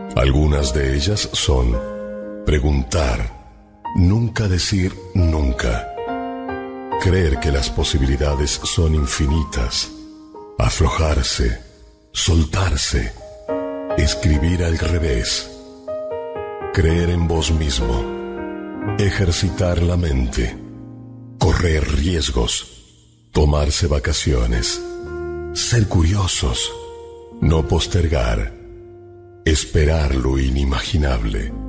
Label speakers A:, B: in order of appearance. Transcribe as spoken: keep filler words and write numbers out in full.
A: Algunas de ellas son preguntar, nunca decir nunca, creer que las posibilidades son infinitas, aflojarse, soltarse, escribir al revés, creer en vos mismo, ejercitar la mente, correr riesgos, tomarse vacaciones, ser curiosos, no postergar, esperar lo inimaginable,